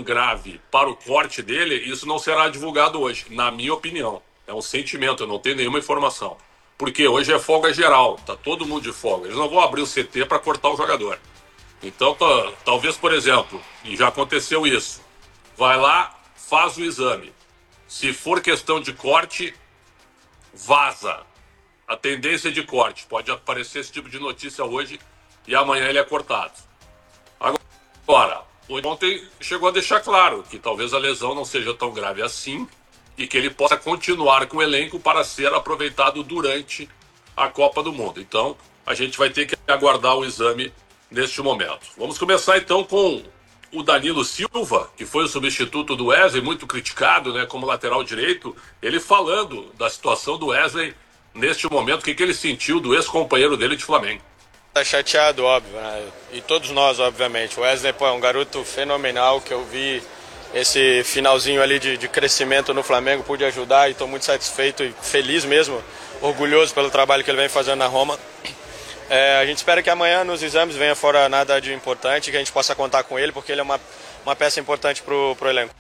grave para o corte dele, isso não será divulgado hoje, na minha opinião. É um sentimento, eu não tenho nenhuma informação. Porque hoje é folga geral, tá todo mundo de folga. Eles não vão abrir o CT para cortar o jogador. Então, talvez, por exemplo, e já aconteceu isso, vai lá, faz o exame. Se for questão de corte, vaza. A tendência é de corte. Pode aparecer esse tipo de notícia hoje e amanhã ele é cortado. Agora, ontem chegou a deixar claro que talvez a lesão não seja tão grave assim e que ele possa continuar com o elenco para ser aproveitado durante a Copa do Mundo. Então, a gente vai ter que aguardar o exame neste momento. Vamos começar então com o Danilo Silva, que foi o substituto do Wesley, muito criticado, né, como lateral direito, ele falando da situação do Wesley neste momento, o que ele sentiu do ex-companheiro dele de Flamengo. Tá chateado, óbvio, né? E todos nós, obviamente. O Wesley, pô, é um garoto fenomenal que eu vi esse finalzinho ali de crescimento no Flamengo, pude ajudar e estou muito satisfeito e feliz mesmo, orgulhoso pelo trabalho que ele vem fazendo na Roma. A gente espera que amanhã nos exames venha fora nada de importante, que a gente possa contar com ele, porque ele é uma peça importante pro elenco.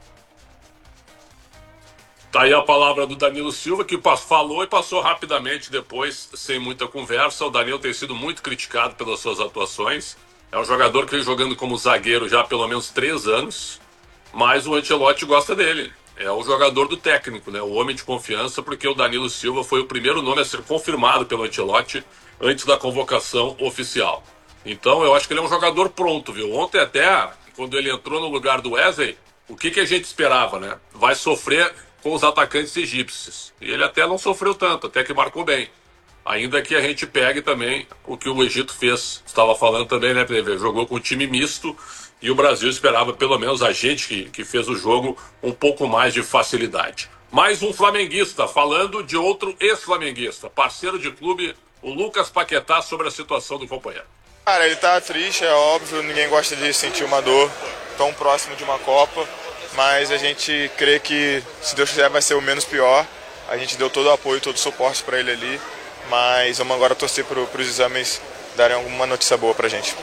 Tá aí a palavra do Danilo Silva, que falou e passou rapidamente depois, sem muita conversa. O Danilo tem sido muito criticado pelas suas atuações. É um jogador que vem jogando como zagueiro já há pelo menos 3 anos, mas o Ancelotti gosta dele. É o jogador do técnico, né? O homem de confiança, porque o Danilo Silva foi o primeiro nome a ser confirmado pelo Ancelotti antes da convocação oficial. Então eu acho que ele é um jogador pronto, viu? Ontem até, quando ele entrou no lugar do Wesley, o que a gente esperava, né? Vai sofrer com os atacantes egípcios. E ele até não sofreu tanto, até que marcou bem. Ainda que a gente pegue também o que o Egito fez. Estava falando também, né, PV? Jogou com um time misto e o Brasil esperava, pelo menos a gente que fez o jogo, um pouco mais de facilidade. Mais um flamenguista, falando de outro ex-flamenguista, parceiro de clube, o Lucas Paquetá, sobre a situação do companheiro. Cara, ele tá triste, é óbvio, ninguém gosta de sentir uma dor tão próximo de uma Copa. Mas a gente crê que, se Deus quiser, vai ser o menos pior. A gente deu todo o apoio, todo o suporte para ele ali, mas vamos agora torcer para os exames darem alguma notícia boa para a gente.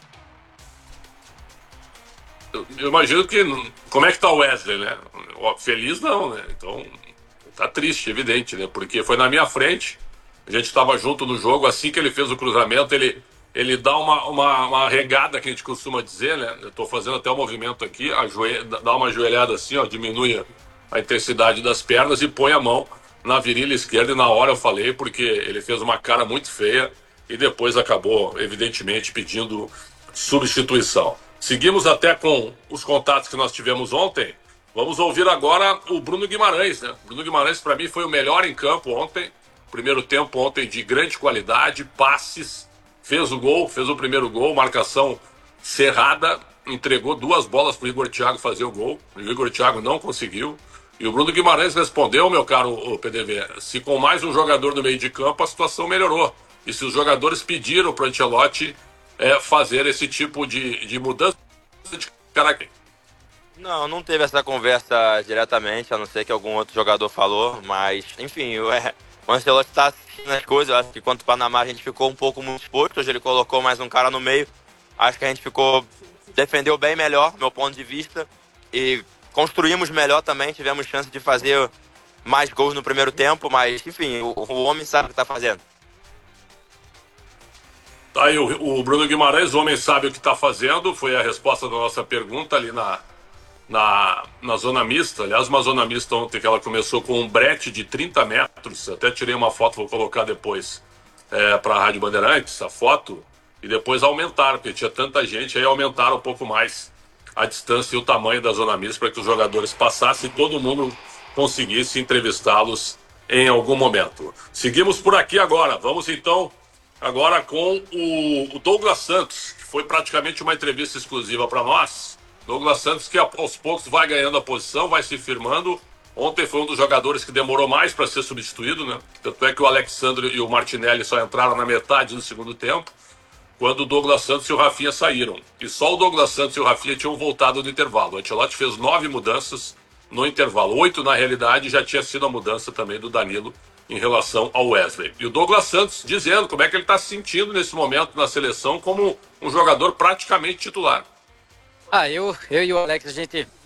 Eu imagino que... Como é que tá o Wesley, né? Feliz não, né? Então, tá triste, evidente, né? Porque foi na minha frente, a gente estava junto no jogo, assim que ele fez o cruzamento, ele dá uma regada, que a gente costuma dizer, né? Eu tô fazendo até o movimento aqui, dá uma ajoelhada assim, ó, diminui a intensidade das pernas e põe a mão na virilha esquerda. E na hora eu falei, porque ele fez uma cara muito feia e depois acabou, evidentemente, pedindo substituição. Seguimos até com os contatos que nós tivemos ontem. Vamos ouvir agora o Bruno Guimarães, né? O Bruno Guimarães, para mim, foi o melhor em campo ontem. Primeiro tempo ontem de grande qualidade, passes. Fez o gol, fez o primeiro gol, marcação cerrada, entregou 2 bolas para o Igor Thiago fazer o gol. O Igor Thiago não conseguiu. E o Bruno Guimarães respondeu, meu caro PDV, se com mais um jogador no meio de campo a situação melhorou. E se os jogadores pediram para o Ancelotti fazer esse tipo de mudança de caráter. Não teve essa conversa diretamente, a não ser que algum outro jogador falou, mas, enfim, o Ancelotti está assistindo as coisas. Eu acho que quanto ao Panamá a gente ficou um pouco muito exposto. Hoje ele colocou mais um cara no meio. Acho que a gente defendeu bem melhor, do meu ponto de vista, e construímos melhor também. Tivemos chance de fazer mais gols no primeiro tempo, mas, enfim, o homem sabe o que está fazendo. Tá aí o Bruno Guimarães, o homem sabe o que está fazendo, foi a resposta da nossa pergunta ali na zona mista. Aliás, uma zona mista ontem que ela começou com um brete de 30 metros. Até tirei uma foto, vou colocar depois para a Rádio Bandeirantes, a foto. E depois aumentaram, porque tinha tanta gente, aí aumentaram um pouco mais a distância e o tamanho da zona mista para que os jogadores passassem e todo mundo conseguisse entrevistá-los em algum momento. Seguimos por aqui agora. Vamos então agora com o Douglas Santos, que foi praticamente uma entrevista exclusiva para nós. Douglas Santos, que aos poucos vai ganhando a posição, vai se firmando. Ontem foi um dos jogadores que demorou mais para ser substituído, né? Tanto é que o Alexandre e o Martinelli só entraram na metade do segundo tempo, quando o Douglas Santos e o Rafinha saíram. E só o Douglas Santos e o Rafinha tinham voltado no intervalo. O Ancelotti fez 9 mudanças no intervalo. 8, na realidade, já tinha sido a mudança também do Danilo em relação ao Wesley. E o Douglas Santos dizendo como é que ele está se sentindo nesse momento na seleção como um jogador praticamente titular. Eu e o Alex, a gente